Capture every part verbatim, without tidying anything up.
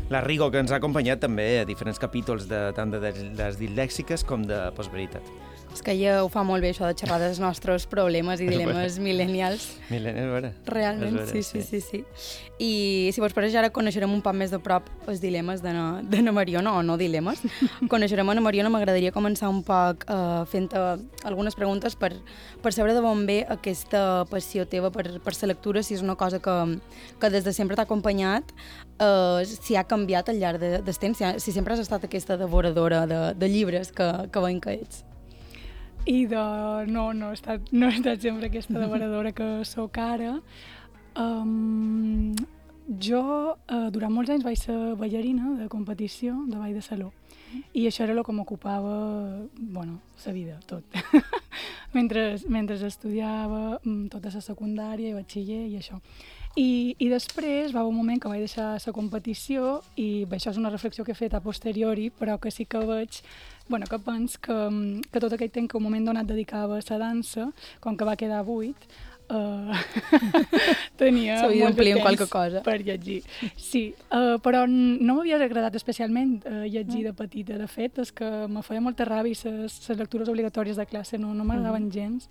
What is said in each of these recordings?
La Rigo, que ens ha acompanyat també a diferents capítols de, tant de les dislèxiques com de Postveritat. És que ella ho fa molt bé, això de xerrar dels nostres problemes i dilemes millennials. Millennials, vera. Realment, vera, sí, sí, sí, sí. I si vos pareix, ara coneixerem un poc més de prop els dilemes de na, de na Mariona, o no dilemes. Coneixerem a na Mariona, m'agradaria començar un poc uh, fent uh, algunes preguntes per, per saber de on ve aquesta passió teva per, per la lectura, si és una cosa que, que des de sempre t'ha acompanyat, uh, si ha canviat al llarg de, del temps, si, si sempre has estat aquesta devoradora de, de llibres que, que veiem que ets. I de... no, no he estat, no he estat sempre aquesta devoradora que sóc ara. Um, jo, uh, durant molts anys vaig ser ballarina de competició de ball de saló. I això era el que m'ocupava, bueno, la vida, tot. mentre, mentre estudiava tota la secundària i batxiller i això. I, I després va haver un moment que vaig deixar la competició i bé, això és una reflexió que he fet a posteriori, però que sí que veig, bueno, que pens que, que tot aquell temps que un moment donat dedicava a la dansa, com que va quedar buit, uh, tenia molt de temps cosa. per llegir. Sí, uh, però no m'havia agradat especialment uh, llegir de petita. De fet, és que me feia molta ràbia i les lectures obligatòries de classe no, no m'agradaven mm. gens.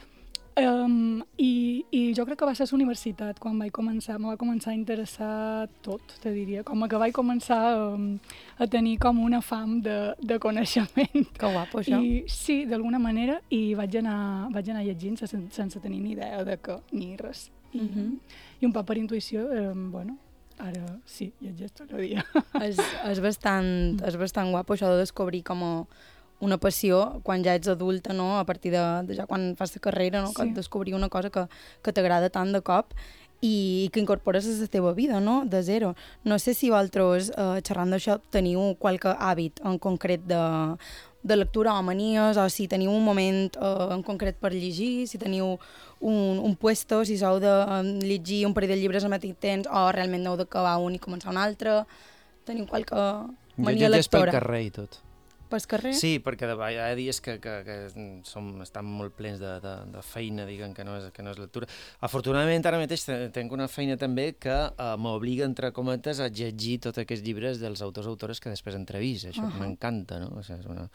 Um, i, i jo crec que va ser a la universitat quan vaig començar, me va començar a interessar tot, te diria, com que vaig començar um, a tenir com una fam de, de coneixement. Que guapo, això. I, sí, d'alguna manera, i vaig anar, vaig anar llegint sense, sense tenir ni idea de què, ni res. I, uh -huh. i un poc per intuïció, um, bueno, ara sí, llegeix tot el dia. És, és, bastant, és bastant guapo això de descobrir com a una passió quan ja ets adulta, no? A partir de, de ja quan fas la carrera, no? Sí. Que descobrir una cosa que, que t'agrada tant de cop i que incorpores a la teva vida, no? De zero. No sé si vosaltres, eh, xerrant d'això, teniu qualque hàbit en concret de, de lectura o manies, o si teniu un moment eh, en concret per llegir, si teniu un, un puesto, si sou de um, llegir un parell de llibres al mateix temps o realment heu d'acabar un i començar un altre. Teniu qualque mania lectora? Jo llegeix pel carrer i tot. Pel carrer? Sí, perquè de hi ha dies que, que, que som, estan molt plens de, de, de feina, diguen que no és, que no és lectura. Afortunadament, ara mateix tenc una feina també que uh, m'obliga, entre cometes, a llegir tots aquests llibres dels autors o autores que després entrevist. Això uh -huh. m'encanta, no? O sigui, és una...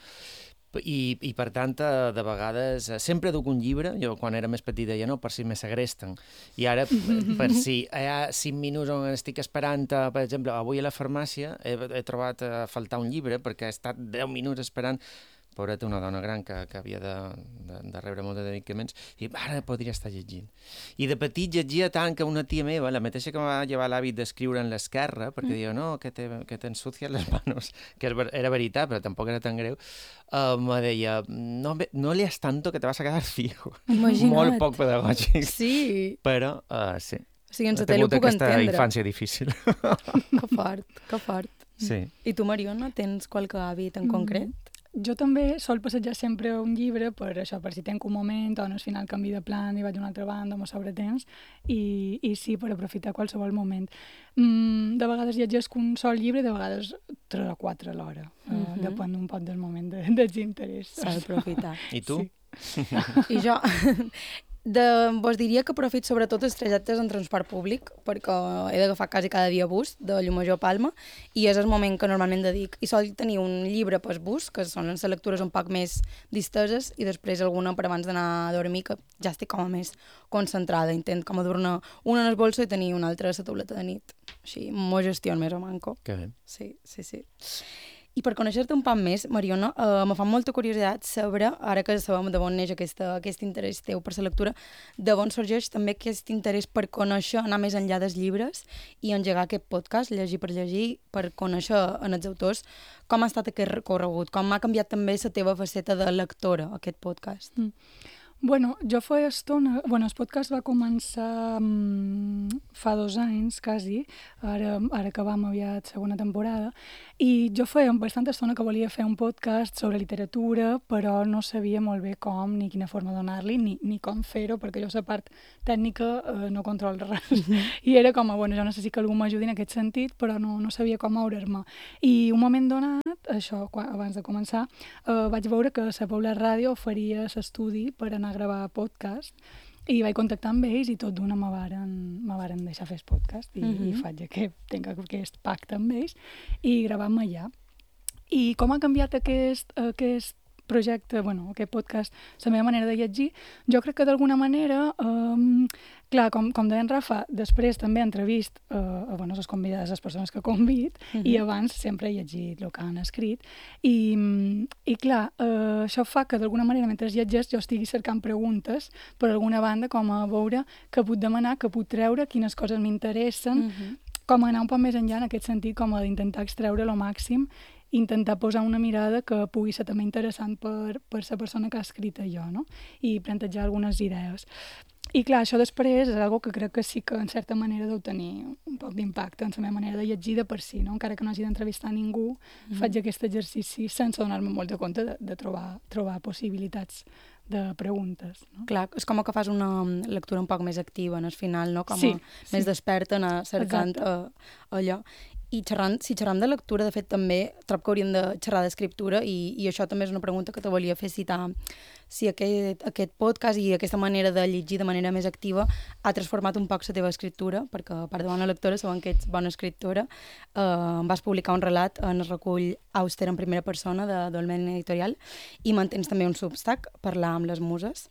I, i per tant, de vegades, sempre duc un llibre, jo quan era més petita ja no, per si me segresten, i ara per si hi ha cinc minuts on estic esperant, per exemple, avui a la farmàcia he, he trobat a faltar un llibre perquè he estat deu minuts esperant, pobreta, una dona gran que, que havia de, de, de rebre molts medicaments, i ara podria estar llegint. I de petit llegia tant que una tia meva, la mateixa que em va llevar l'hàbit d'escriure en l'esquerra, perquè mm. diu, no, que t'ensucies les manos, que era veritat, però tampoc era tan greu, uh, me deia, no, no leas tanto que te vas a quedar fijo. Imagina't. Molt poc pedagògic. Sí. Però, uh, sí. O sigui, en la tele ho puc entendre. Aquesta infància difícil. Que fort, que fort. Sí. I tu, Mariona, tens qualque hàbit en concret? Mm. Jo també sol passejar sempre un llibre per això, per si tenc un moment o no, al final canvi de plan i vaig a una altra banda, m'ho sobre temps, i, i sí, per aprofitar qualsevol moment. Mm, de vegades llegesc un sol llibre, de vegades tres o quatre a l'hora. Mm -hmm. uh, depèn un poc del moment de, dels interès. S'ha d'aprofitar. I tu? Sí. I jo... De, vos diria que aprofit sobretot els trajectes en transport públic, perquè he d'agafar quasi cada dia bus de Llumajor a Palma, i és el moment que normalment dedic. I sol tenir un llibre per bus, que són les lectures un poc més disteses, i després alguna per abans d'anar a dormir, que ja estic com a més concentrada. Intent com a dur-ne una en el bolso i tenir una altra a la tauleta de nit. Així, m'ho gestiono més o manco. Que bé. Sí, sí, sí. I per conèixer-te un poc més, Mariona, eh, me fa molta curiositat saber, ara que sabem d'on neix aquesta, aquest interès teu per la lectura, d'on sorgeix també aquest interès per conèixer, anar més enllà dels llibres i engegar aquest podcast, Llegir per llegir, per conèixer en els autors. Com ha estat aquest recorregut? Com ha canviat també la teva faceta de lectora, aquest podcast? Mm. Bueno, jo fa estona... Bueno, el podcast va començar um, fa dos anys, quasi, ara, ara que vam aviat segona temporada, i jo feia bastanta estona que volia fer un podcast sobre literatura, però no sabia molt bé com ni quina forma donar-li, ni, ni com fer-ho, perquè jo la part tècnica eh, no controlo res. Mm-hmm. I era com, bueno, jo necessito que algú m'ajudi en aquest sentit, però no, no sabia com moure'm. I un moment donat, això, quan, abans de començar, eh, vaig veure que la Paula Ràdio oferia l'estudi per anar a gravar podcast, i vaig contactar amb ells i tot d'una me varen, me varen deixar fer el podcast i, mm -hmm. i faig aquest, tinc aquest pacte amb ells i gravam allà. I com ha canviat aquest, aquest projecte, bueno, aquest podcast, la meva manera de llegir? Jo crec que d'alguna manera, um, clar, com, com deia en Rafa, després també he entrevist uh, bueno, les convidades, les persones que convid, uh -huh. i abans sempre he llegit el que han escrit. I, i clar, uh, això fa que d'alguna manera, mentre llegeix, jo estigui cercant preguntes, per alguna banda, com a veure què puc demanar, què puc treure, quines coses m'interessen, uh -huh. com anar un poc més enllà en aquest sentit, com a d'intentar extreure el màxim, intentar posar una mirada que pugui ser també interessant per, per la persona que ha escrit allò, no? I plantejar algunes idees. I clar, això després és algo que crec que sí que en certa manera deu tenir un poc d'impacte en la meva manera de llegir de per si, no? Encara que no hagi d'entrevistar ningú, mm. faig aquest exercici sense donar-me molt de compte de, de trobar, trobar possibilitats de preguntes. No? Clar, és com que fas una lectura un poc més activa, en el final, no? Com sí, a, sí. més desperta, anar cercant uh, allò. I xerrant, si xerram de lectura, de fet, també trobo que hauríem de xerrar d'escriptura i, i això també és una pregunta que te volia fer, si, si aquest, aquest podcast i aquesta manera de llegir de manera més activa ha transformat un poc la teva escriptura, perquè a part de bona lectora, sabem que ets bona escriptora. Eh, vas publicar un relat en el recull Auster en primera persona de Dolmen Editorial i mantens també un Substack, Parlar amb les muses.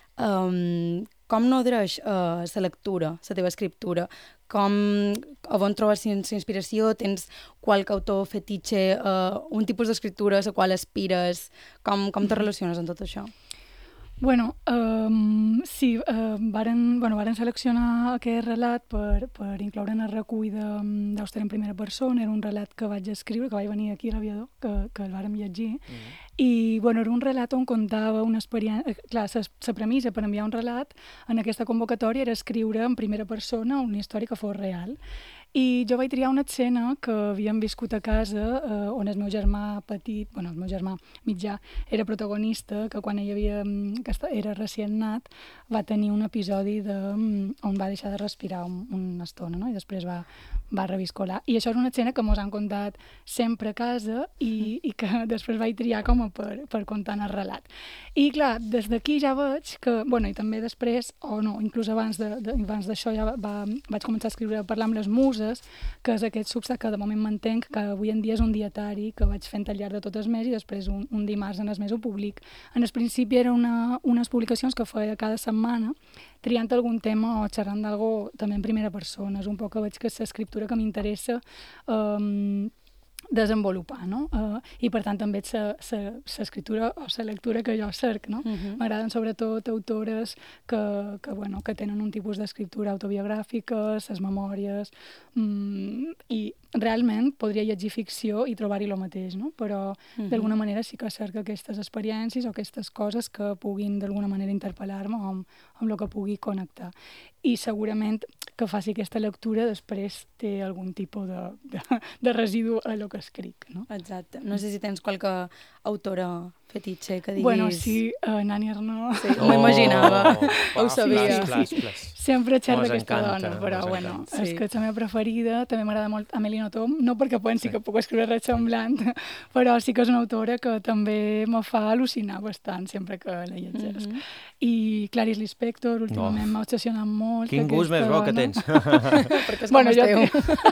Um, com nodreix uh, la lectura, la teva escriptura? Com, on trobes la inspiració? Tens qualque autor fetitxe, uh, un tipus d'escriptura a la qual aspires? Com, com te relaciones amb tot això? Bueno, um, sí, uh, varen, bueno, varen seleccionar aquest relat per, per incloure en el recull d'Auster en primera persona. Era un relat que vaig escriure, que vaig venir aquí a l'Aviador, que, que el vàrem llegir. Mm-hmm. I bueno, era un relat on contava una experiència... Clar, la premissa per enviar un relat en aquesta convocatòria era escriure en primera persona una història que fos real. I jo vaig triar una escena que havíem viscut a casa, eh, on el meu germà petit, bueno, el meu germà mitjà, era protagonista, que quan ell havia, que era recient nat, va tenir un episodi de, on va deixar de respirar un, una estona, no? I després va, va reviscolar. I això és una escena que mos han contat sempre a casa i, i que després vaig triar com a per, per contar en el relat. I clar, des d'aquí ja veig que, bueno, i també després, o no, inclús abans d'això ja va, vaig començar a escriure Parlar amb les muses, que és aquest Substack que de moment mantenc, que avui en dia és un dietari que vaig fent al llarg de tot el mes i després un, un dimarts en el mes ho public. En el principi era una, unes publicacions que feia cada setmana, triant algun tema o xerrant d'algú també en primera persona. És un poc que veig que és l'escriptura que m'interessa um, desenvolupar, no? Uh, I per tant també és l'escriptura o la lectura que jo cerc, no? Uh-huh. M'agraden sobretot autores que, que, bueno, que tenen un tipus d'escriptura autobiogràfica, les memòries, um, i realment podria llegir ficció i trobar-hi el mateix, no? Però uh-huh. d'alguna manera sí que cerca aquestes experiències o aquestes coses que puguin d'alguna manera interpel·lar-me o amb, amb el que pugui connectar. I segurament que faci aquesta lectura després té algun tipus de, de, de residu a el que escric, no? Exacte. No sé si tens qualque autora fetitxe que diguis... Bueno, sí, uh, Nani Arnaud. Sí, oh, m'ho imaginava, oh, ho sabia. Plas, plas, plas. Sempre xerro d'aquesta dona, però bueno, sí. És que és la meva preferida, també m'agrada molt Amélie Nothomb, no perquè pensi sí. que puc escriure res semblant, però sí que és una autora que també me fa al·lucinar bastant sempre que la llegeix. Mm-hmm. I Clarice Lispector, últimament oh. m'ha obsessionat molt. Quin gust més bo que tens. Perquè és bueno, com esteu.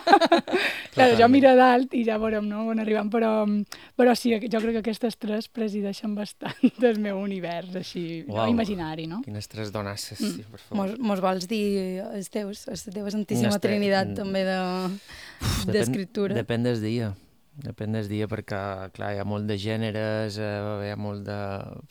Claro, jo miro dalt i ja veurem, no?, on arribem, però, però sí, jo crec que aquestes tres presideixen bastant del meu univers, així, wow. no, imaginari, no? Quines tres donasses, mm. sí, per favor. Mos, mos vols dir els teus, la teva santíssima Estre... trinitat també d'escriptura? De, depèn del dia. Depèn del dia perquè, clar, hi ha molt de gèneres, eh, hi ha molt de...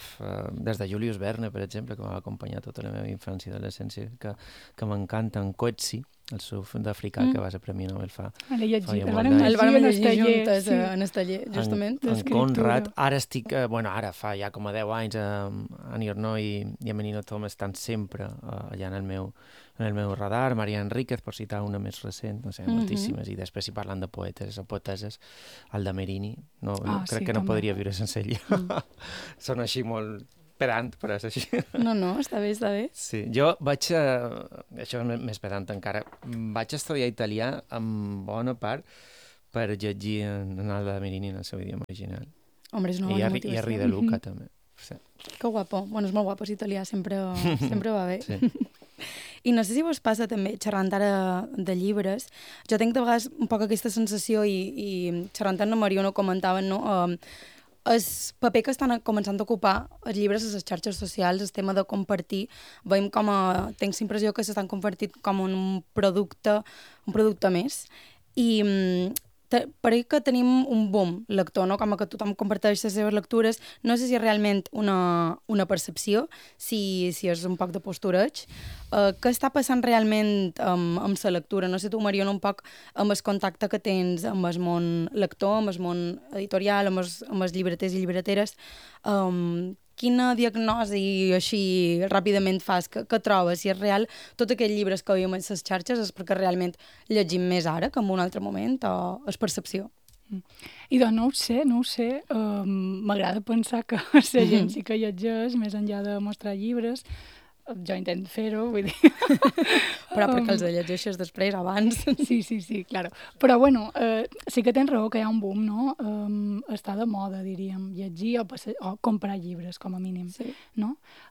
Des de Julius Verne, per exemple, que m'ha acompanyat tota la meva infància i adolescència, que, que m'encanta, en Coetzee, el surf d'africà, mm. que va ser Premi Nobel fa... L'he llegit, el vam llegir juntes sí. en el taller, justament. En, en Conrad, ara estic... Eh, bueno, ara fa ja com a deu anys, eh, Annie Ernaux i, i Amélie Nothomb estan sempre eh, allà en el meu en el meu radar, Maria Enríquez, per citar una més recent, no sé, mm-hmm. moltíssimes, i després si parlant de poetes o poeteses, Alda Merini, no, ah, no, crec sí, que no també. podria viure sense ella. Mm. Són així molt pedant, però és així. No, no, està bé, està bé. Sí, jo vaig, a, això és més pedant encara, vaig estudiar italià en bona part per llegir en, en Alda Merini en el seu idioma original. Home, és una bona motivació. I a Rida Luca, mm-hmm. també. Sí. Que guapo. Bueno, és molt guapo, és italià, sempre, sempre va bé. Sí. I no sé si vos passa també, xerrant ara de llibres, jo tinc de vegades un poc aquesta sensació i, i xerrant amb la Mariona ho comentaven, no? Um, el paper que estan començant a ocupar els llibres a les xarxes socials, el tema de compartir, veiem com a, tinc la impressió que s'estan convertint com en un producte, un producte més. I te, pareix que tenim un boom lector, no? Com que tothom comparteix les seves lectures. No sé si és realment una, una percepció, si, si és un poc de postureig. Uh, què està passant realment um, amb la lectura? No sé tu, Mariona, un poc amb el contacte que tens amb el món lector, amb el món editorial, amb els, amb els llibreters i llibreteres. Um, quina diagnosi així ràpidament fas? Que, que trobes? Si és real, tots aquells llibres que veiem a les xarxes és perquè realment llegim més ara que en un altre moment o és percepció? Mm. I doncs no ho sé, no ho sé. Um, M'agrada pensar que la gent sí que llegeix, més enllà de mostrar llibres. Jo intento fer-ho, vull dir... Però perquè els llegeixes després, abans. Sí, sí, sí, claro. Però, bueno, eh, sí que tens raó que hi ha un boom, no? Um, està de moda, diríem, llegir o, passe... o comprar llibres, com a mínim, sí. No?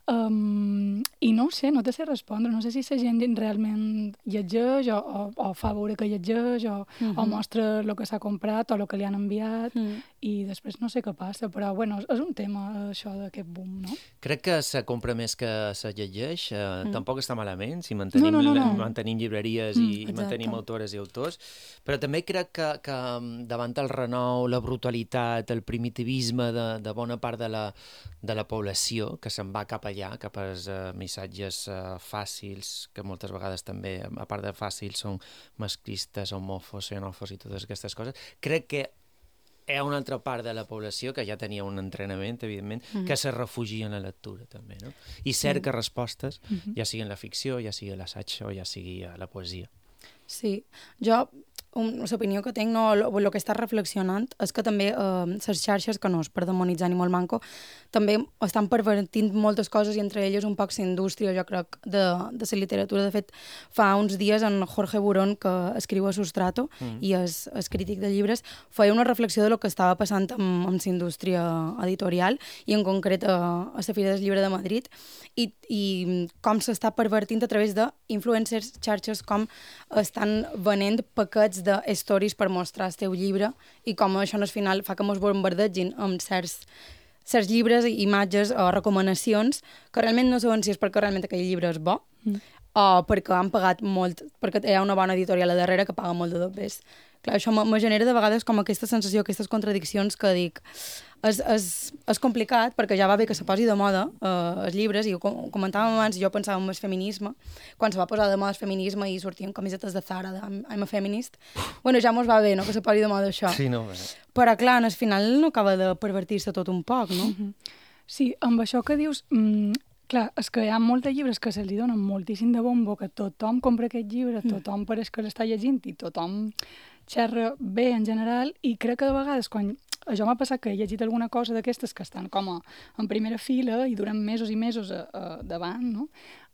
Um, I no ho sé, no te sé respondre. No sé si la gent realment llegeix o, o, o fa veure que llegeix o, uh -huh. o mostra el que s'ha comprat o el que li han enviat uh -huh. i després no sé què passa, però, bueno, és un tema, això d'aquest boom, no? Crec que se compra més que se llegeix. Uh, mm. Tampoc està malament si mantenim, no, no, no, no. mantenim llibreries mm, i, i mantenim autores i autors, però també crec que, que davant el renou, la brutalitat, el primitivisme de, de bona part de la, de la població que se'n va cap allà, cap als uh, missatges uh, fàcils, que moltes vegades també, a part de fàcils, són masclistes, homòfos, xenòfos i totes aquestes coses, crec que hi ha una altra part de la població que ja tenia un entrenament, evidentment, mm. que se refugia en la lectura, també, no? I cerca mm. respostes, mm -hmm. ja sigui en la ficció, ja sigui l'assaig o ja sigui a la poesia. Sí, jo, l'opinió que tinc, no, el que està reflexionant és que també eh, les xarxes, que no és per demonitzar ni molt manco, també estan pervertint moltes coses i entre elles un poc la indústria, jo crec, de, de la literatura. De fet, fa uns dies en Jorge Burón, que escriu a Sustrato mm. i és, és crític de llibres, feia una reflexió de lo que estava passant amb, amb la indústria editorial i en concret a, a la Fira del Llibre de Madrid i, i com s'està pervertint a través d'influencers, xarxes, com estan venent paquets de stories per mostrar el teu llibre i com això al final fa que mos bombardegin amb certs, certs llibres, imatges o recomanacions que realment no saben si és perquè realment aquell llibre és bo mm. o perquè han pagat molt, perquè hi ha una bona editorial a darrere que paga molt de dobbers. Clar, això me genera de vegades com aquesta sensació, aquestes contradiccions que dic és, és, és complicat perquè ja va bé que se posi de moda eh, els llibres i ho comentàvem abans, jo pensava en el feminisme, quan se va posar de moda el feminisme i sortien camisetes de Zara de I'm, I'm a feminist, bueno, ja mos va bé, no?, que se posi de moda això. Sí, no, bé. Però clar, al final no acaba de pervertir-se tot un poc, no? Mm-hmm. Sí, amb això que dius... Mm, clar, és que hi ha molts llibres que se li donen moltíssim de bombo, que tothom compra aquest llibre, tothom pareix que l'està llegint i tothom xerra bé en general, i crec que de vegades quan... Això m'ha passat que he llegit alguna cosa d'aquestes que estan com a, en primera fila i duren mesos i mesos a, a, davant, no?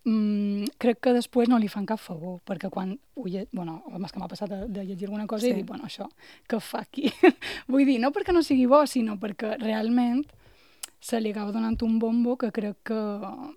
Mm, crec que després no li fan cap favor, perquè quan ho lle... bueno, és que m'ha passat de, de llegir alguna cosa sí. i dir, bueno, això, què fa aquí? Vull dir, no perquè no sigui bo, sinó perquè realment se li acaba donant un bombo que crec que,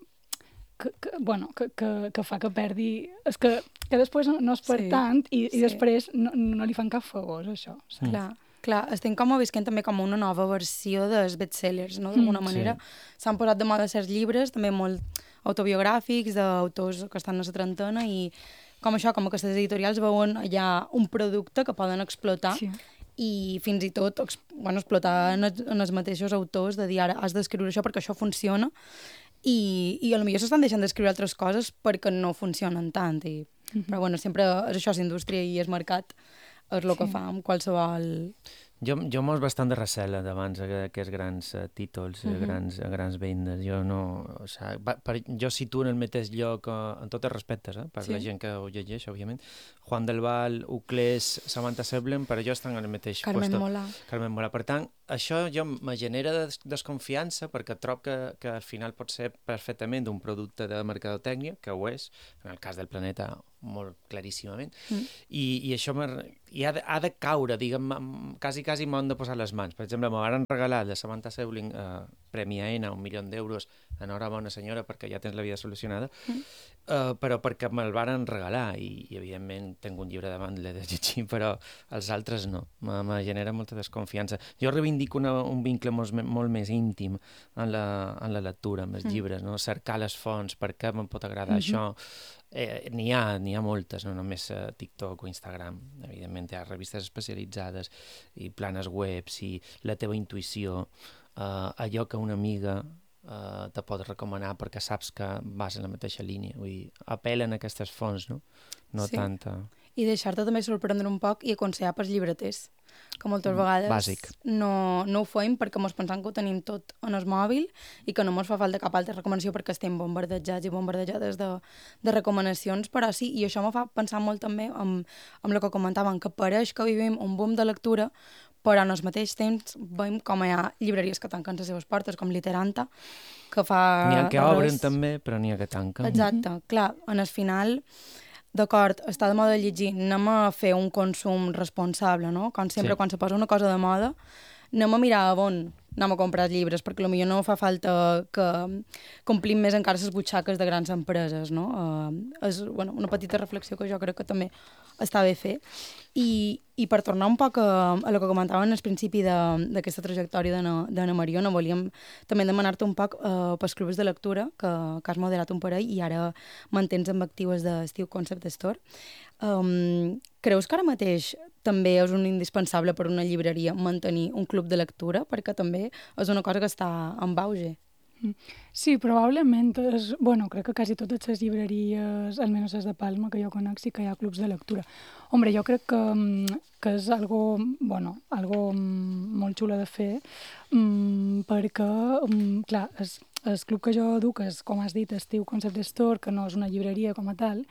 que, que bueno, que, que, que fa que perdi... És que, que després no, no és per sí. tant i, i sí. després no, no li fan cap favor, això. Mm. Clar. Clar, estem com a visquent també com una nova versió dels bestsellers, no? D'alguna mm, manera. S'han sí. posat de moda certs llibres, també molt autobiogràfics, d'autors que estan a la trentena, i com això, com que les editorials veuen allà un producte que poden explotar sí. i fins i tot bueno, explotar en els, en els mateixos autors, de dir ara has d'escriure això perquè això funciona, i, i potser s'estan deixant d'escriure altres coses perquè no funcionen tant. I, mm-hmm. Però bueno, sempre és això, és indústria i és mercat. És el sí. que fa amb qualsevol... Jo, jo mos bastant de recel davant d'aquests grans uh, títols, uh -huh. grans, grans vendes. Jo no... O sigui, va, per, jo situo en el mateix lloc, uh, en tots els respectes, eh, per sí. la gent que ho llegeix, òbviament. Juan del Val, Uclés, Samantha Seblen, per jo estan en el mateix Carmen puesto. Mola. Carmen Mola. Per tant, això jo me genera des desconfiança perquè trobo que, que al final pot ser perfectament un producte de mercadotècnia, que ho és, en el cas del Planeta molt claríssimament, mm. I, i això i ha, de, ha de caure, diguem, quasi, quasi m'ho han de posar les mans. Per exemple, me van regalar de Samantha Sebling uh, Premi A N, un milió d'euros, enhorabona senyora, perquè ja tens la vida solucionada, mm. uh, però perquè me'l varen regalar i, i evidentment tinc un llibre davant, l'he de llegir, però els altres no, me, me genera molta desconfiança. Jo reivindico una, un vincle molt, molt més íntim en la, en la lectura, amb els mm. llibres, no? Cercar les fonts, per què me'n pot agradar mm-hmm. això. Eh, n'hi ha, n'hi ha moltes, no només a TikTok o Instagram, evidentment hi ha revistes especialitzades i planes webs i la teva intuïció, uh, allò que una amiga Uh, te pot recomanar perquè saps que vas en la mateixa línia. Vull dir, apel·len a aquestes fonts, no? No sí. tanta... I deixar-te també sorprendre un poc i aconsellar pels llibreters, que moltes vegades Bàsic. no, no ho fem perquè mos pensam que ho tenim tot en el mòbil i que no mos fa falta cap altra recomanació perquè estem bombardejats i bombardejades de, de recomanacions, però sí, i això me fa pensar molt també amb, amb el que comentàvem, que pareix que vivim un boom de lectura, però en el mateix temps veiem com hi ha llibreries que tanquen les seves portes, com Literanta, que fa... N'hi ha que res... obren també, però n'hi ha que tanquen. Exacte, mm-hmm. clar, en el final, d'acord, està de moda llegir, anem a fer un consum responsable, no? Com sempre, sí. quan se posa una cosa de moda, anem a mirar on anem a comprar llibres, perquè potser no fa falta que complim més encara les butxaques de grans empreses, no? Uh, és bueno, una petita reflexió que jo crec que també està bé fer. I, i per tornar un poc a, a el que comentaven al principi d'aquesta trajectòria d'Anna Mariona, volíem també demanar-te un poc uh, pels clubs de lectura, que, que has moderat un parell i ara mantens amb actives d'Estiu Concept Store. Um, creus que ara mateix també és un indispensable per una llibreria mantenir un club de lectura? Perquè també és una cosa que està en auge. Sí, probablement. És, bueno, crec que quasi totes les llibreries, almenys les de Palma, que jo conec, sí que hi ha clubs de lectura. Hombre, jo crec que, que és algo, bueno, algo molt xulo de fer, perquè, clar, és, el club que jo duc és, com has dit, Estiu Concept Store, que no és una llibreria com a tal,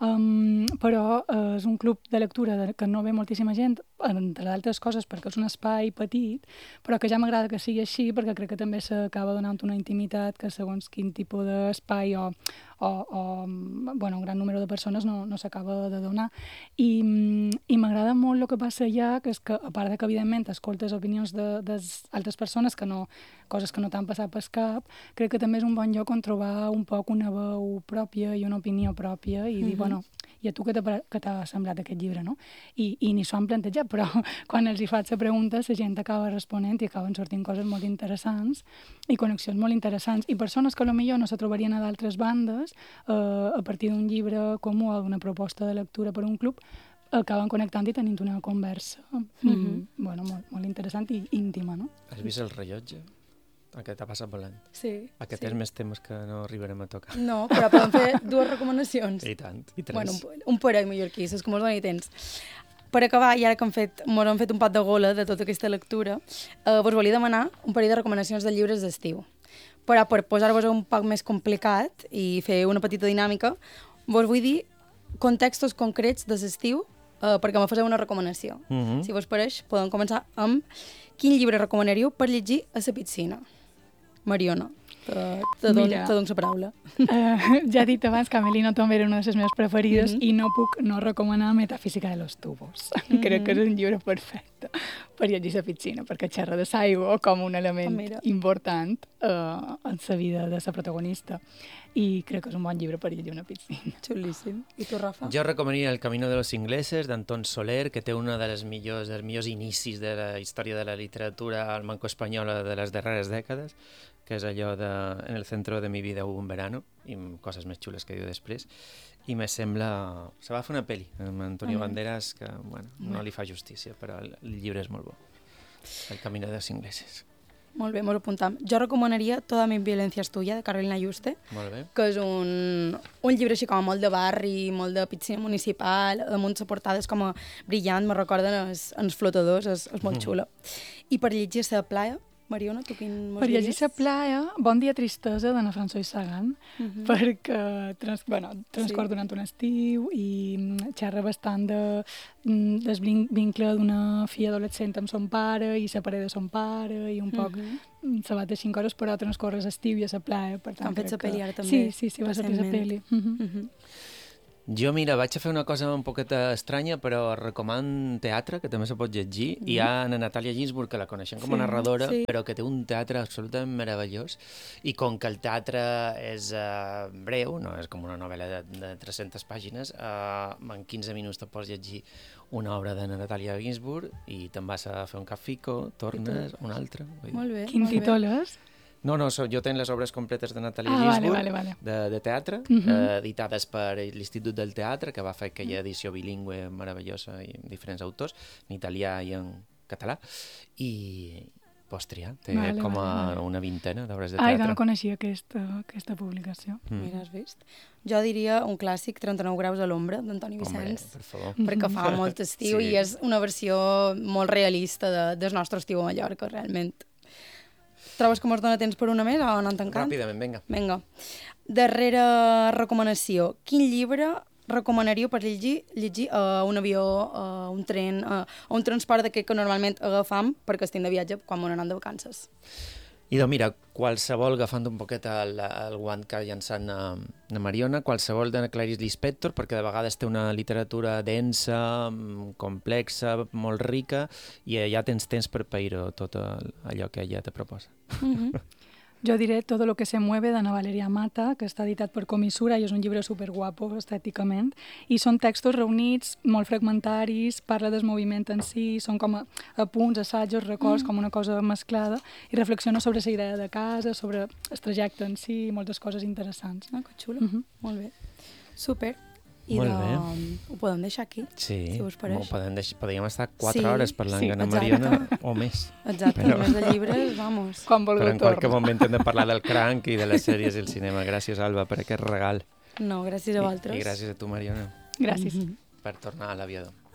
um, però uh, és un club de lectura de, que no ve moltíssima gent, entre d'altres coses perquè és un espai petit, però que ja m'agrada que sigui així, perquè crec que també s'acaba donant una intimitat que segons quin tipus d'espai o, o, o bueno, un gran número de persones no, no s'acaba de donar. I, i m'agrada molt el que passa allà, que és que, a part de que, evidentment, escoltes opinions d'altres persones, que no, coses que no t'han passat pel cap, crec que també és un bon lloc on trobar un poc una veu pròpia i una opinió pròpia i dir, mm-hmm. bueno, i a tu què t'ha semblat aquest llibre, no? I, i ni s'ho han plantejat, però quan els hi faig la pregunta, la gent acaba responent i acaben sortint coses molt interessants i connexions molt interessants. I persones que potser no se trobarien a d'altres bandes, eh, a partir d'un llibre comú o d'una proposta de lectura per un club, acaben connectant i tenint una conversa mm-hmm. mm, bueno, molt, molt interessant i íntima, no? Has vist el rellotge? Aquest ha passat volant. Sí. Aquest sí. és més temes que no arribarem a tocar. No, però podem fer dues recomanacions. I tant, i tres. Bueno, un, un parell mallorquí, saps com els doni temps. Per acabar, i ara que hem fet, mos hem fet un pot de gola de tota aquesta lectura, eh, vos volia demanar un parell de recomanacions de llibres d'estiu. Però per posar-vos un poc més complicat i fer una petita dinàmica, vos vull dir contextos concrets de l'estiu eh, perquè me faceu una recomanació. Mm-hmm. Si vos pareix, podem començar amb quin llibre recomanaríeu per llegir a la piscina? Mariona, te, te, don, te dono la paraula. Uh, ja he dit abans que Amelino també era una de les meves preferides mm-hmm. i no puc no recomanar Metafísica de los tubos. Mm-hmm. Crec que és un llibre perfecte per llegir a la piscina, perquè xerra de l'aigua com un element oh, important uh, en la vida de la protagonista. I crec que és un bon llibre per llegir una piscina. Xulíssim. I tu, Rafa? Jo recomanaria El camino de los ingleses, d'Anton Soler, que té una de les millors, dels millors inicis de la història de la literatura almanco-espanyola de les darreres dècades, que és allò de En el centro de mi vida hubo un verano, i coses més xules que diu després, i me sembla... Se va fer una pel·li amb Antonio mm. Banderas que, bueno, no li fa justícia, però el, el llibre és molt bo. El camino de los ingleses. Molt bé, m'ho apuntam. Jo recomanaria Toda mi violencia es tuya, de Carolina Yuste, molt bé. Que és un, un llibre així com molt de barri, molt de piscina municipal, damunt la portada és com a brillant, me recorden els, els flotadors, és, és molt xula. I per llegir La playa, Mariona, tu quin mos Per llegir diries? La playa, Bon dia tristesa, d'Anna François Sagan, uh-huh. perquè trans, bueno, transcorre sí. durant un estiu i xerra bastant de, del vincle d'una filla adolescent amb son pare i la parella de son pare i un poc uh-huh. se bat de cinc hores, però transcorre l'estiu i a la playa. Per tant, han fet la pel·li ara també. Sí, sí, sí, va ser la pel·li. Uh-huh. Uh-huh. Jo, mira, vaig a fer una cosa un poqueta estranya, però recoman teatre, que també se pot llegir. Mm. Hi ha Anna Natàlia Ginsburg, que la coneixem com a sí, narradora, sí. però que té un teatre absolutament meravellós. I com que el teatre és uh, breu, no és com una novel·la de, de tres-centes pàgines, uh, en quinze minuts te pots llegir una obra d'Anna Natàlia Ginsburg i te'n vas a fer un cafico, tornes, un altre. Molt bé. Quin títol és? No, no, so, jo tenc les obres completes de Natàlia ah, Ginsburg, vale, vale, vale. De, de teatre, uh -huh. eh, editades per l'Institut del Teatre, que va fer aquella edició bilingüe meravellosa i amb diferents autors, en italià i en català, i pots triar, té vale, com a vale, vale. una vintena d'obres de teatre. Ai, no coneixia aquesta, aquesta publicació. Mm. Mira, has vist? Jo diria un clàssic, trenta-nou graus a l'ombra, d'Antoni Vicenç, per favor. perquè fa molt estiu sí. i és una versió molt realista de, del nostre estiu a Mallorca, realment. Trobes que mos dona temps per una més o anant tancant? Ràpidament, vinga. Vinga. Darrera recomanació. Quin llibre recomanaríeu per llegir, llegir a un avió, a un tren, a, a un transport d'aquest que normalment agafam perquè estem de viatge quan m'ho anant de vacances? I doncs mira, qualsevol, agafant un poquet el, el guant que ha llançat na, na Mariona, qualsevol de Clarice Lispector, perquè de vegades té una literatura densa, complexa, molt rica, i ja tens temps per pair-ho tot allò que ella te proposa. Mm-hmm. Jo diré Todo lo que se mueve, d'Anna Valeria Mata, que està editat per Comissura i és un llibre superguapo estèticament. I són textos reunits, molt fragmentaris, parla del moviment en si, són com a apunts, assajos, records, mm. com una cosa mesclada, i reflexiona sobre la idea de casa, sobre el trajecte en si, moltes coses interessants. Ah, que xulo. Mm-hmm. Molt bé. Super. I Molt de... bé. ho podem deixar aquí, sí, si us pareix. Sí, podem deix... podríem estar quatre sí, hores parlant sí, amb Anna Mariona o més. Exacte, però... més de llibres, vamos. Quan vulgueu però en qualque moment hem de parlar del cranc i de les sèries i el cinema. Gràcies, Alba, per aquest regal. No, gràcies a vosaltres. I, i gràcies a tu, Mariona. Gràcies. Mm-hmm. Per tornar a l'aviador.